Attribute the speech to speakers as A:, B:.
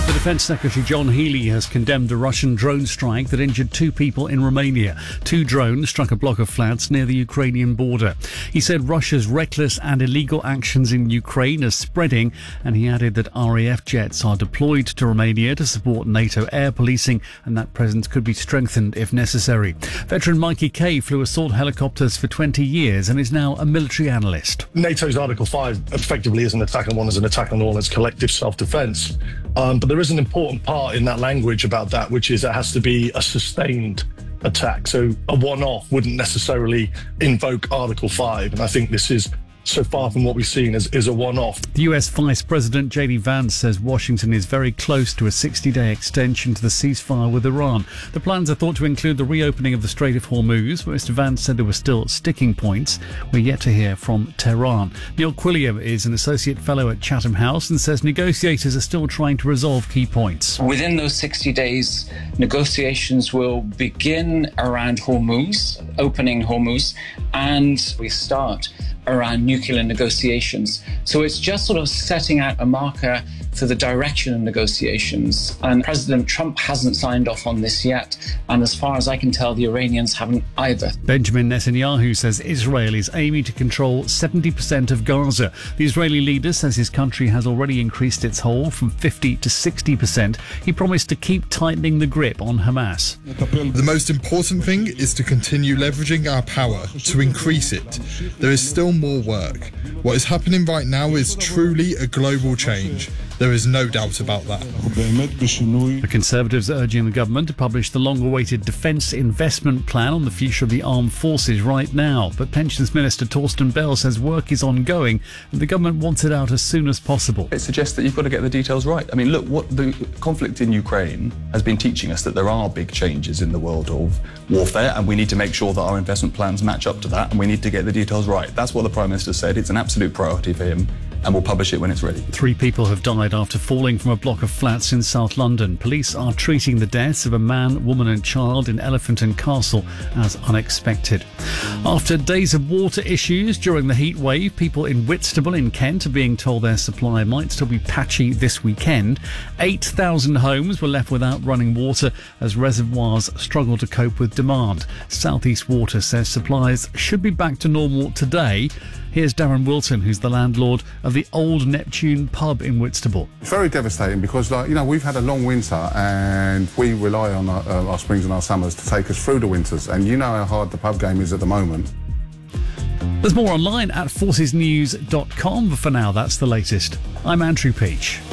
A: The Defence Secretary John Healey has condemned a Russian drone strike that injured 2 people in Romania. 2 drones struck a block of flats near the Ukrainian border. He said Russia's reckless and illegal actions in Ukraine are spreading, and he added that RAF jets are deployed to Romania to support NATO air policing, and that presence could be strengthened if necessary. Veteran Mikey Kay flew assault helicopters for 20 years and is now a military analyst.
B: NATO's Article 5 effectively is an attack on one as an attack on all. It's collective self-defence. But there is an important part in that language about that, which is it has to be a sustained attack. So a one-off wouldn't necessarily invoke Article 5. And I think this is so far from what we've seen is a one-off.
A: The US Vice President J.D. Vance says Washington is very close to a 60-day extension to the ceasefire with Iran. The plans are thought to include the reopening of the Strait of Hormuz, but Mr. Vance said there were still sticking points. We're yet to hear from Tehran. Neil Quilliam is an associate fellow at Chatham House and says negotiators are still trying to resolve key points.
C: Within those 60 days, negotiations will begin around Hormuz, opening Hormuz, and we start around nuclear negotiations. So it's just sort of setting out a marker for the direction of negotiations. And President Trump hasn't signed off on this yet. And as far as I can tell, the Iranians haven't either.
A: Benjamin Netanyahu says Israel is aiming to control 70% of Gaza. The Israeli leader says his country has already increased its hold from 50 to 60%. He promised to keep tightening the grip on Hamas.
D: The most important thing is to continue leveraging our power, to increase it. There is still more work. What is happening right now is truly a global change. There is no doubt about that.
A: The Conservatives are urging the government to publish the long-awaited Defence Investment Plan on the future of the armed forces right now. But Pensions Minister Torsten Bell says work is ongoing and the government wants it out as soon as possible.
E: It suggests that you've got to get the details right. I mean, look, what the conflict in Ukraine has been teaching us that there are big changes in the world of warfare, and we need to make sure that our investment plans match up to that, and we need to get the details right. That's what the Prime Minister said. It's an absolute priority for him, and we'll publish it when it's ready.
A: 3 people have died after falling from a block of flats in South London. Police are treating the deaths of a man, woman and child in Elephant and Castle as unexpected. After days of water issues during the heat wave, people in Whitstable in Kent are being told their supply might still be patchy this weekend. 8,000 homes were left without running water as reservoirs struggle to cope with demand. South East Water says supplies should be back to normal today. Here's Darren Wilson, who's the landlord of the Old Neptune pub in Whitstable.
F: It's very devastating because, we've had a long winter and we rely on our springs and our summers to take us through the winters. And you know how hard the pub game is at the moment.
A: There's more online at forcesnews.com, but for now, that's the latest. I'm Andrew Peach.